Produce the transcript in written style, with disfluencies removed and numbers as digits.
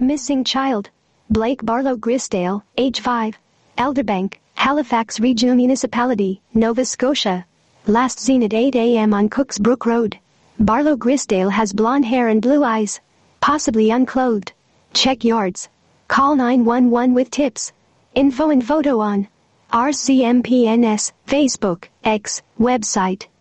missing child. Blake Barlow Grisdale, age 5. Elderbank, Halifax Regional Municipality, Nova Scotia. Last seen at 8 a.m. on Cooks Brook Road. Barlow Grisdale has blonde hair and blue eyes. Possibly unclothed. Check yards. Call 911 with tips. Info and photo on RCMPNS, Facebook, X, website.